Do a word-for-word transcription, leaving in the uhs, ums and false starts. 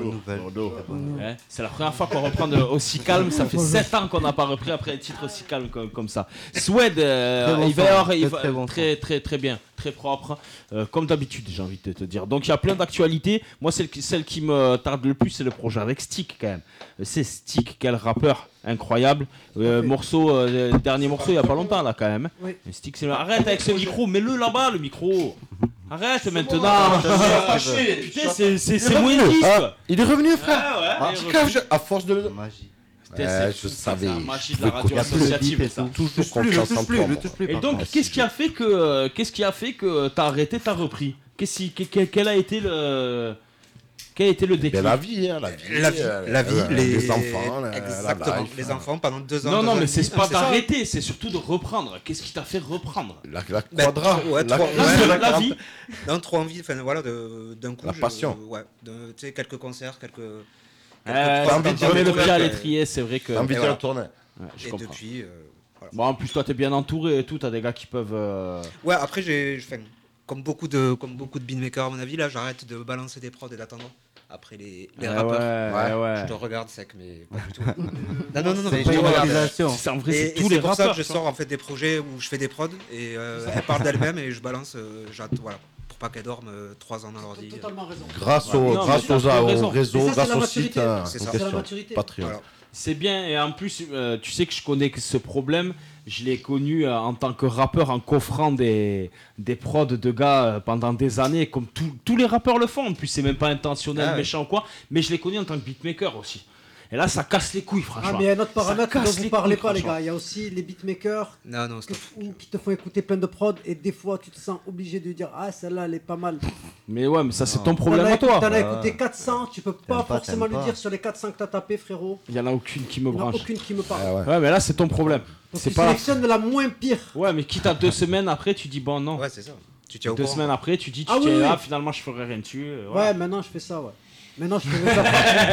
nouvelle. Bordeaux. Ouais, c'est la première fois qu'on reprend de, aussi calme. Ça fait sept ans qu'on n'a pas repris après un titre aussi calme comme, comme ça. Swed, euh, bon il va y avoir, son, il très, va- très bon très, très, très bien, très propre, euh, comme d'habitude, j'ai envie de te dire. Donc il y a plein d'actualités. Moi, celle qui, celle qui me tarde le plus, c'est le projet avec Stick quand même. Euh, C'est Stick, quel rappeur incroyable. Euh, morceau, euh, le dernier morceau, il y a pas longtemps là quand même. Oui. Mais Stick, c'est arrête avec ce micro, mets-le là-bas le micro. Arrête maintenant. Putain, c'est c'est c'est moins dix, quoi. Il est revenu, frère. Ah ouais, Ah, il est tu revenu. caves, je- à force de. Magie. Putain, Ouais, c'est- je c'est savais. la magie Je de la veux radio qu'on- associative, ça. Toujours Plus, le confiance en touche plus, toi. le moi. touche plus. Et par donc, contre. qu'est-ce qui a fait que qu'est-ce qui a fait que t'as arrêté, t'as repris? Qu'est-ce qui, que- que- quel a été le quel a été le déclic? Ben, la vie, hein, la vie. La vie, euh, la vie, euh, les... les enfants, la- la exactement, life, les hein. enfants pendant deux ans. Non, deux non, ans mais et c'est demi, pas c'est ça. d'arrêter, c'est surtout de reprendre. Qu'est-ce qui t'a fait reprendre? La, la Ben, quadra. ouais, la, trois- La, ouais, la la- vie. Non, trop envie, enfin voilà, de- d'un coup. La je- passion. ouais, de- tu sais, quelques concerts, quelques. quelques Euh, prods, envie de tu mets le quelques- pied à euh, l'étrier, c'est vrai que. T'as envie de voilà. retourner. Ouais, je Et comprends. depuis. euh, voilà. Bon, en plus, toi, t'es bien entouré et tout, t'as des gars qui peuvent. euh, Ouais, après, j'ai. enfin, comme beaucoup de, comme beaucoup de beatmakers, à mon avis, là, j'arrête de balancer des prods et d'attendre. Après les, les ouais, rappeurs. ouais, ouais. Je te regarde sec, mais pas du tout. non, non, non, non, C'est mais une je te regarde. réalisation. C'est en vrai, Et, c'est et tous les c'est pour ça rappeurs. que je tu vois. sors en fait des projets où je fais des prods et euh, elles parlent d'elles-mêmes et je balance, euh, j'attends, voilà, pour pas qu'elles dorment euh, trois ans dans l'ordi. T'as totalement raison. Grâce Ouais. au, Non, grâce mais t'as aux, tout au raison. réseau, Mais ça, c'est grâce la au maturité. site, hein, C'est en ça. C'est la question. maturité. Patriote. Voilà. C'est bien, et en plus, euh, tu sais que je connais que ce problème, je l'ai connu euh, en tant que rappeur en coffrant des, des prods de gars euh, pendant des années, comme tous- tous les rappeurs le font, en plus c'est même pas intentionnel, Ah ouais. méchant ou quoi, mais je l'ai connu en tant que beatmaker aussi. Et là, ça casse les couilles, franchement. Ah, mais il y a un autre Ça paramètre dont casse vous les parlez couilles, pas, les franchement. gars. Il y a aussi les beatmakers Non, non, que- stop. ou qui te font écouter plein de prod et des fois tu te sens obligé de dire ah celle-là elle est pas mal. Mais ouais, mais ça c'est Non. ton problème T'en as à écouté- toi. T'en as Ouais. écouté quatre cents, tu peux pas T'aimes pas, forcément t'aimes lui pas. dire sur les quatre cents que t'as tapé, frérot. Il y en a aucune qui me Il n'y en a branche. aucune qui me parle. Ah ouais. Ouais, mais là c'est ton problème. Donc C'est tu pas. sélectionnes de la moins pire. Ouais, mais quitte à deux semaines après, tu dis bon non. Ouais, c'est ça. Tu tiens au Deux courant. semaines après, tu dis tu Ah oui, tiens oui. là, finalement je ferai rien dessus. euh, Ouais, voilà. maintenant je fais ça, ouais. Maintenant je fais ça.